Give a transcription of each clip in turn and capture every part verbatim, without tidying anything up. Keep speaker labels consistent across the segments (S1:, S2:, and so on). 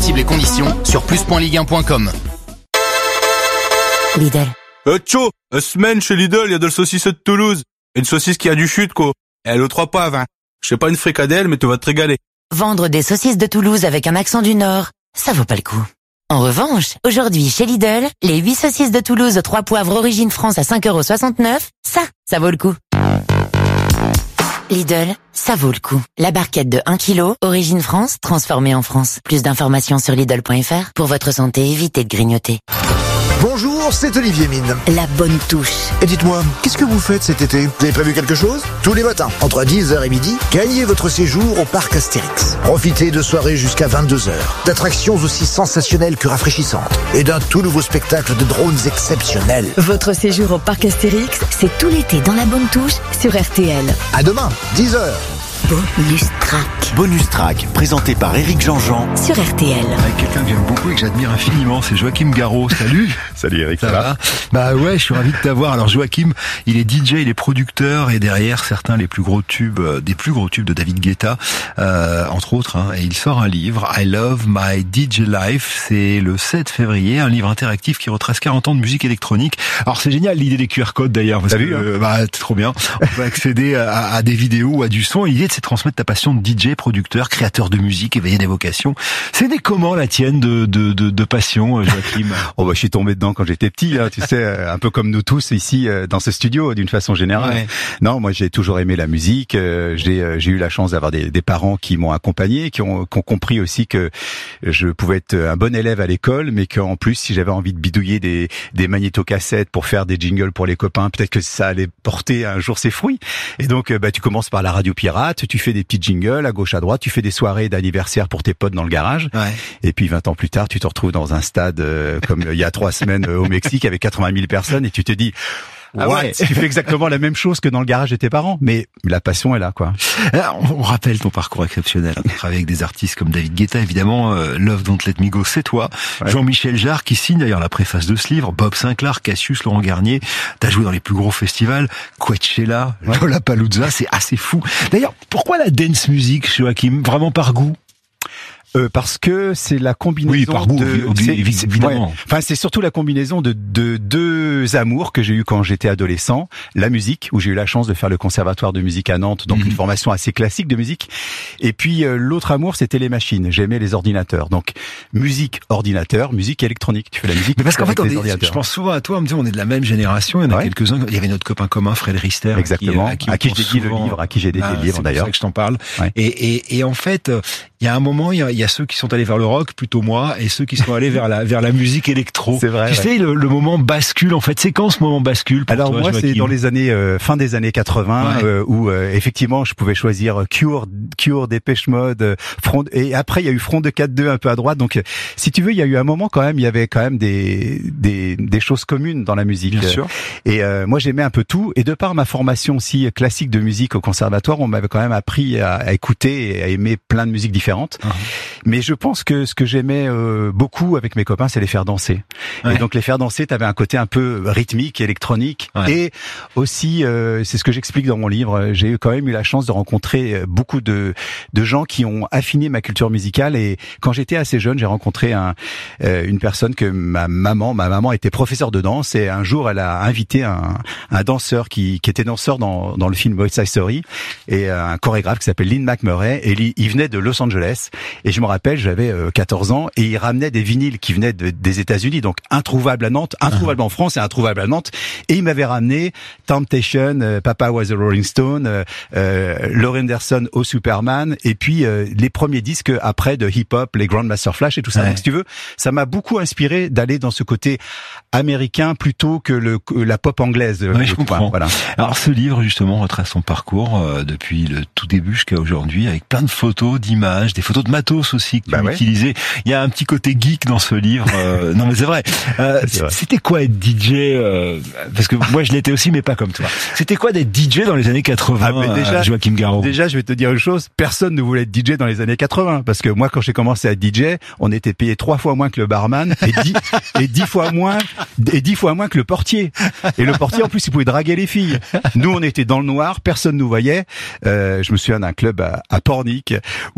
S1: Les conditions sur plus point ligue un point com.
S2: Lidl.
S3: Euh, tcho, euh, semaine chez Lidl, il y a de la saucisse de Toulouse. Une saucisse qui a du chute, quoi. Et elle aux trois poivres, hein. Je sais pas une fricadelle, mais tu vas te régaler.
S2: Vendre des saucisses de Toulouse avec un accent du Nord, ça vaut pas le coup. En revanche, aujourd'hui chez Lidl, les huit saucisses de Toulouse aux trois poivres origine France à cinq euros soixante-neuf, ça, ça vaut le coup. Lidl, ça vaut le coup. La barquette de un kilo, origine France, transformée en France. Plus d'informations sur Lidl point F R. Pour votre santé, évitez de grignoter.
S4: Bonjour, c'est Olivier Mine.
S2: La bonne touche.
S4: Et dites-moi, qu'est-ce que vous faites cet été? Vous avez prévu quelque chose? Tous les matins, entre dix heures et midi, gagnez votre séjour au parc Astérix. Profitez de soirées jusqu'à vingt-deux heures, d'attractions aussi sensationnelles que rafraîchissantes, et d'un tout nouveau spectacle de drones exceptionnels.
S5: Votre séjour au parc Astérix, c'est tout l'été dans la bonne touche sur R T L.
S4: À demain, dix heures.
S2: Bonus Track.
S6: Bonus Track, présenté par Éric Jean-Jean
S2: sur R T L.
S7: Avec quelqu'un que j'aime beaucoup et que j'admire infiniment, c'est Joachim Garraud. Salut.
S8: Salut Eric, ça,
S7: ça
S8: va,
S7: va Bah ouais, je suis ravi de t'avoir. Alors Joachim, il est D J, il est producteur et derrière certains les plus gros tubes, euh, des plus gros tubes de David Guetta, euh, entre autres. Hein, et il sort un livre, I Love My D J Life. C'est le sept février, un livre interactif qui retrace quarante ans de musique électronique. Alors c'est génial l'idée des Q R codes d'ailleurs, parce
S8: T'as
S7: que
S8: vu, hein
S7: euh, bah, c'est trop bien. On peut accéder à, à des vidéos ou à du son. Et l'idée c'est de transmettre ta passion de D J, producteur, créateur de musique, éveillé des vocations. C'est né comment la tienne de de de, de passion, Joachim?
S8: Oh bah je suis tombé dedans quand j'étais petit, là, tu sais, un peu comme nous tous ici dans ce studio, d'une façon générale.
S7: Ouais.
S8: Non, moi j'ai toujours aimé la musique. J'ai j'ai eu la chance d'avoir des, des parents qui m'ont accompagné, qui ont, qui ont compris aussi que je pouvais être un bon élève à l'école, mais qu'en plus si j'avais envie de bidouiller des des magnétocassettes pour faire des jingles pour les copains, peut-être que ça allait porter un jour ses fruits. Et donc bah tu commences par la radio pirate, tu fais des petits jingles à gauche à droite, tu fais des soirées d'anniversaire pour tes potes dans le garage.
S7: Ouais.
S8: Et puis vingt ans plus tard, tu te retrouves dans un stade euh, comme il y a trois semaines euh, au Mexique avec quatre-vingt mille personnes et tu te dis
S7: Ah
S8: what
S7: ouais.
S8: Tu fais exactement la même chose que dans le garage de tes parents, mais la passion est là, quoi.
S7: Alors, on rappelle ton parcours exceptionnel. Tu travailles avec des artistes comme David Guetta, évidemment. Euh, Love Don't Let Me Go, c'est toi. Ouais. Jean-Michel Jarre, qui signe d'ailleurs la préface de ce livre. Bob Sinclair, Cassius, Laurent Garnier. T'as joué dans les plus gros festivals. Coachella, ouais. Lollapalooza, c'est assez fou. D'ailleurs, pourquoi la dance music, Joachim? Vraiment par goût?
S8: Euh, parce que c'est la combinaison
S7: oui, par goût,
S8: de,
S7: c'est, évidemment.
S8: Ouais, enfin, c'est surtout la combinaison de, de deux amours que j'ai eu quand j'étais adolescent. La musique, où j'ai eu la chance de faire le conservatoire de musique à Nantes, donc mmh. une formation assez classique de musique. Et puis euh, l'autre amour, c'était les machines. J'aimais les ordinateurs. Donc musique, ordinateur, musique électronique. Tu fais la musique.
S7: Mais parce qu'en fait, on est, je pense souvent à toi. On me dit, on est de la même génération. Il y en a ouais. quelques-uns. Il y avait notre copain commun, Fred Rister.
S8: Exactement.
S7: À qui,
S8: à qui, à qui j'ai dédié le livre, à qui j'ai dédié
S7: ah,
S8: le livre d'ailleurs.
S7: C'est pour ça que je t'en parle.
S8: Ouais.
S7: Et, et, et en fait, il y a un moment, il y a, il y a ceux qui sont allés vers le rock, plutôt moi, et ceux qui sont allés vers la vers la musique électro.
S8: C'est vrai.
S7: Tu
S8: ouais.
S7: sais, le, le moment bascule. En fait, c'est quand ce moment bascule pour
S8: Alors
S7: toi,
S8: moi,
S7: Joachim?
S8: c'est dans les années euh, fin des années quatre-vingts ouais. euh, où euh, effectivement, je pouvais choisir Cure, Cure, Dépêche Mode, euh, Front. Et après, il y a eu Front de quatre deux un peu à droite. Donc, euh, si tu veux, il y a eu un moment quand même, il y avait quand même des des des choses communes dans la musique.
S7: Bien sûr.
S8: Et euh, moi, j'aimais un peu tout. Et de par ma formation aussi classique de musique au conservatoire, on m'avait quand même appris à, à écouter et à aimer plein de musiques différentes. Uh-huh. Mais je pense que ce que j'aimais euh, beaucoup avec mes copains, c'est les faire danser. Ouais. Et donc les faire danser, t'avais un côté un peu rythmique, électronique, ouais. et aussi, euh, c'est ce que j'explique dans mon livre. J'ai eu quand même eu la chance de rencontrer beaucoup de de gens qui ont affiné ma culture musicale. Et quand j'étais assez jeune, j'ai rencontré un euh, une personne que ma maman, ma maman était professeure de danse, et un jour elle a invité un un danseur qui qui était danseur dans dans le film West Side Story, et un chorégraphe qui s'appelle Lynn McMurray, et il, il venait de Los Angeles. Et je me rappelle, j'avais euh, quatorze ans, et il ramenait des vinyles qui venaient de, des États-Unis, donc introuvables à Nantes, introuvables uh-huh. en France et introuvables à Nantes. Et il m'avait ramené Temptation, euh, Papa Was a Rolling Stone, euh, euh, Laurie Anderson au Superman, et puis euh, les premiers disques après de hip-hop, les Grandmaster Flash et tout ça. Ouais. Donc si tu veux, ça m'a beaucoup inspiré d'aller dans ce côté américain plutôt que le que la pop anglaise.
S7: Oui, je comprends.
S8: Voilà.
S7: Alors ce livre justement retrace son parcours euh, depuis le tout début jusqu'à aujourd'hui, avec plein de photos, d'images, des photos de matos aussi que tu bah ouais. utilisais. Il y a un petit côté geek dans ce livre. Euh, non mais c'est vrai. Euh, c'est vrai. C'était quoi être D J euh, parce que moi je l'étais aussi, mais pas comme toi. C'était quoi d'être D J dans les années quatre-vingts, ah, déjà, euh, Joachim Garraud?
S8: Déjà, je vais te dire une chose. Personne ne voulait être D J dans les années quatre-vingts, parce que moi, quand j'ai commencé à être D J, on était payé trois fois moins que le barman et dix, et dix fois moins et dix fois moins que le portier. Et le portier, en plus, il pouvait draguer les filles. Nous, on était dans le noir, personne nous voyait. Euh, je me souviens d'un club à, à Pornic où on était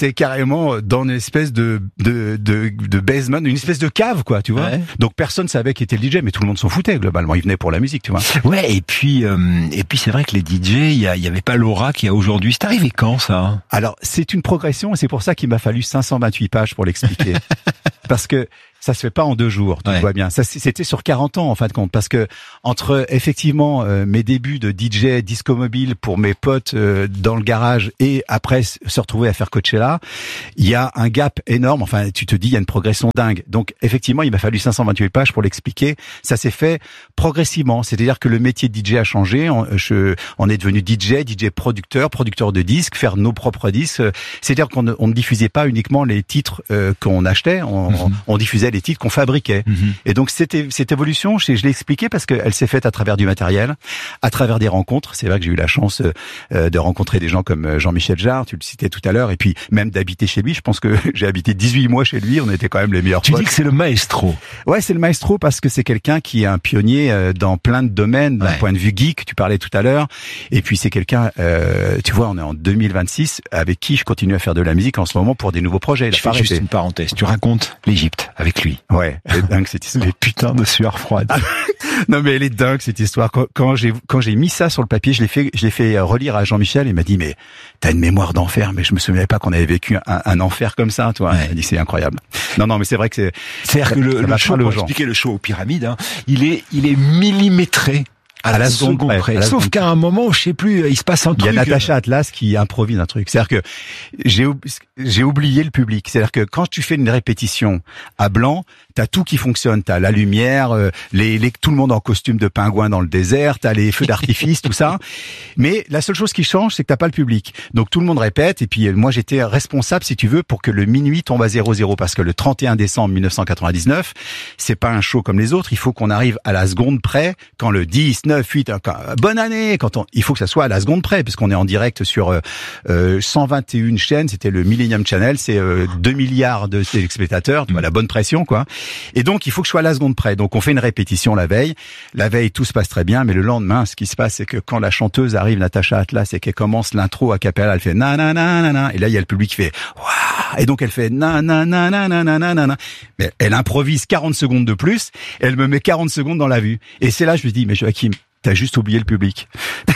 S8: c'est carrément dans une espèce de de de, de basement, une espèce de cave, quoi, tu vois. Ouais. Donc personne savait qui était le D J, mais tout le monde s'en foutait globalement. Ils venaient pour la musique, tu vois.
S7: Ouais, et puis euh, et puis c'est vrai que les D J, il y, a, il y avait pas l'aura qu'il y a aujourd'hui. C'est arrivé quand ça?
S8: Alors c'est une progression, et c'est pour ça qu'il m'a fallu cinq cent vingt-huit pages pour l'expliquer, parce que ça se fait pas en deux jours, tu ouais. vois bien. Ça, c'était sur quarante ans en fin de compte, parce que entre effectivement euh, mes débuts de D J disco mobile pour mes potes euh, dans le garage et après se retrouver à faire Coachella, il y a un gap énorme. Enfin, tu te dis il y a une progression dingue. Donc effectivement, il m'a fallu cinq cent vingt-huit pages pour l'expliquer. Ça s'est fait progressivement, c'est-à-dire que le métier de D J a changé. On, je, on est devenu D J, D J producteur, producteur de disques, faire nos propres disques. C'est-à-dire qu'on ne, on ne diffusait pas uniquement les titres euh, qu'on achetait, on, mm-hmm. on, on diffusait les titres qu'on fabriquait. Mmh. Et donc cette, cette évolution, je, je l'ai expliqué parce qu'elle s'est faite à travers du matériel, à travers des rencontres. C'est vrai que j'ai eu la chance euh, de rencontrer des gens comme Jean-Michel Jarre, tu le citais tout à l'heure, et puis même d'habiter chez lui. Je pense que j'ai habité dix-huit mois chez lui, on était quand même les meilleurs
S7: tu
S8: potes.
S7: Tu dis que c'est le maestro.
S8: Ouais, c'est le maestro parce que c'est quelqu'un qui est un pionnier euh, dans plein de domaines, d'un ouais. point de vue geek, tu parlais tout à l'heure. Et puis c'est quelqu'un, euh, tu vois, on est en deux mille vingt-six, avec qui je continue à faire de la musique en ce moment pour des nouveaux projets.
S7: Je fais juste une parenthèse. Tu racontes l'Égypte avec lui.
S8: Ouais, c'est dingue cette histoire.
S7: Les putains de sueur froide.
S8: Non mais elle est dingue cette histoire. Quand, quand j'ai quand j'ai mis ça sur le papier, je l'ai fait je l'ai fait relire à Jean-Michel. Il m'a dit mais t'as une mémoire d'enfer. Mais je me souvenais pas qu'on avait vécu un, un enfer comme ça, toi. Ouais. Il m'a dit c'est incroyable. Non non mais c'est vrai que c'est.
S7: C'est-à-dire que le, le show, pour expliquer le show aux pyramides, hein, il est il est millimétré. À, à la seconde près. près. Sauf seconde. Qu'à un moment, je sais plus, il se passe un truc.
S8: Il y a Natacha Atlas qui improvise un truc. C'est-à-dire que j'ai j'ai oublié le public. C'est-à-dire que quand tu fais une répétition à blanc, t'as tout qui fonctionne. T'as la lumière, les, les tout le monde en costume de pingouin dans le désert, t'as les feux d'artifice, tout ça. Mais la seule chose qui change, c'est que t'as pas le public. Donc tout le monde répète. Et puis moi, j'étais responsable, si tu veux, pour que le minuit tombe à zéro zéro, parce que le trente et un décembre mille neuf cent quatre-vingt-dix-neuf, c'est pas un show comme les autres. Il faut qu'on arrive à la seconde près quand le dix, neuf, huit, bonne année, quand on, il faut que ça soit à la seconde près, puisqu'on est en direct sur euh, cent vingt et une chaînes, c'était le Millennium Channel, c'est euh, deux milliards de téléspectateurs, tu vois, la bonne pression, quoi. Et donc, il faut que je sois à la seconde près. Donc, on fait une répétition la veille. La veille, tout se passe très bien, mais le lendemain, ce qui se passe, c'est que quand la chanteuse arrive, Natacha Atlas, et qu'elle commence l'intro a cappella, elle fait na na na na na, et là, il y a le public qui fait waouh, et donc elle fait na na na na na na na na, mais elle improvise quarante secondes de plus, elle me met quarante secondes dans la vue. Et c'est là, je me dis, mais Joachim, t'as juste oublié le public.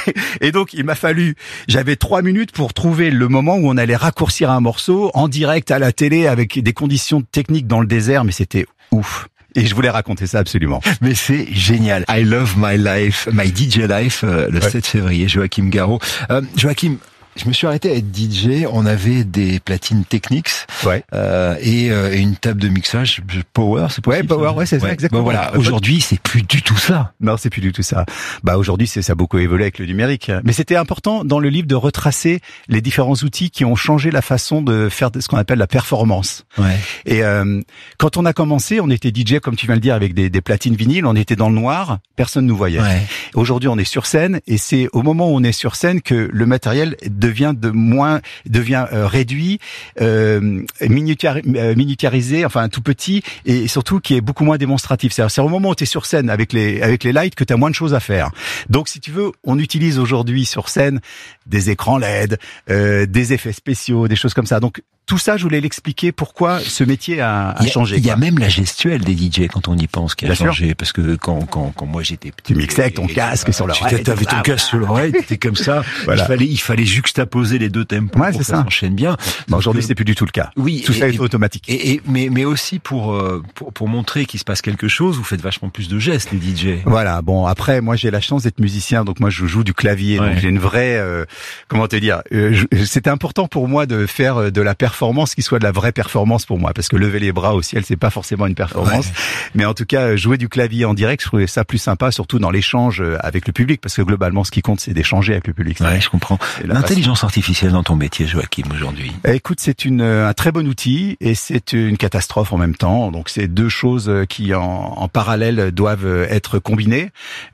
S8: Et donc, il m'a fallu, j'avais trois minutes pour trouver le moment où on allait raccourcir un morceau en direct à la télé avec des conditions techniques dans le désert, mais c'était ouf. Et je voulais raconter ça absolument.
S7: Mais c'est génial. I love my life, my D J life, euh, le ouais. sept février, Joachim Garraud. Euh, Joachim, je me suis arrêté à être D J. On avait des platines Technics
S8: ouais.
S7: euh, et, euh, et une table de mixage Power, c'est possible.
S8: Ouais, Power, ouais, c'est ouais. ça exactement.
S7: Bon, voilà. Aujourd'hui, c'est plus du tout ça.
S8: Non, c'est plus du tout ça. Bah aujourd'hui, c'est ça a beaucoup évolué avec le numérique. Mais c'était important dans le livre de retracer les différents outils qui ont changé la façon de faire ce qu'on appelle la performance.
S7: Ouais.
S8: Et euh, quand on a commencé, on était D J comme tu viens de le dire avec des, des platines vinyles. On était dans le noir, personne nous voyait.
S7: Ouais.
S8: Aujourd'hui, on est sur scène et c'est au moment où on est sur scène que le matériel devient de moins devient euh, réduit, euh, miniaturi- euh, miniaturisé, enfin tout petit et surtout qui est beaucoup moins démonstratif. C'est, c'est au moment où tu es sur scène avec les avec les lights que tu as moins de choses à faire. Donc si tu veux, on utilise aujourd'hui sur scène des écrans L E D, euh, des effets spéciaux, des choses comme ça. Donc tout ça, je voulais l'expliquer pourquoi ce métier a, a
S7: il y a,
S8: changé.
S7: Il y a même la gestuelle des D J quand on y pense qui a
S8: Bien
S7: changé.
S8: Sûr.
S7: Parce que quand, quand, quand moi j'étais petit.
S8: Tu mixais avec ton et, casque et, sur l'oreille.
S7: Tu avais ton casque sur l'oreille, t'étais comme ça. Voilà. Il fallait, il fallait juxtaposer les deux tempos
S8: ouais,
S7: pour que ça,
S8: ça
S7: s'enchaîne bien.
S8: Bon, aujourd'hui, c'est plus du tout le cas.
S7: Oui.
S8: Tout
S7: et,
S8: ça est
S7: et,
S8: automatique.
S7: Et, et, mais, mais aussi pour, pour, pour montrer qu'il se passe quelque chose, vous faites vachement plus de gestes, les D J.
S8: Voilà. Bon, après, moi, j'ai la chance d'être musicien, donc moi, je joue du clavier. Ouais. Donc, j'ai une vraie, euh, comment te dire, euh, je, c'était important pour moi de faire de la performance qui soit de la vraie performance pour moi, parce que lever les bras au ciel, c'est pas forcément une performance. Ouais. Mais en tout cas, jouer du clavier en direct, je trouvais ça plus sympa, surtout dans l'échange avec le public, parce que globalement, ce qui compte, c'est d'échanger avec le public.
S7: Ouais, je comprends. L'intelligence artificielle dans ton métier, Joachim, aujourd'hui.
S8: Écoute, c'est une, un très bon outil et c'est une catastrophe en même temps. Donc, c'est deux choses qui, en, en parallèle, doivent être combinées.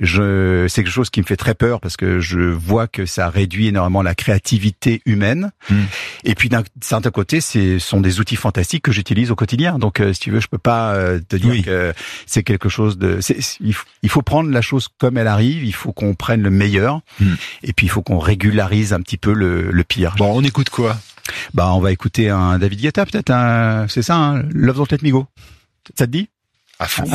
S8: Je, c'est quelque chose qui me fait très peur parce que je vois que ça réduit énormément la créativité humaine. Mmh. Et puis, d'un certain côté, ce sont des outils fantastiques que j'utilise au quotidien. Donc, euh, si tu veux, je peux pas euh, te dire oui. que c'est quelque chose de. C'est, il, faut, il faut prendre la chose comme elle arrive. Il faut qu'on prenne le meilleur, mmh. et puis il faut qu'on régularise un petit peu le, le pire.
S7: Bon, on écoute quoi?
S8: Bah, on va écouter un David Guetta, peut-être. Un, c'est ça, hein, Love Don't Let Me Go. Ça te dit?
S7: À fond.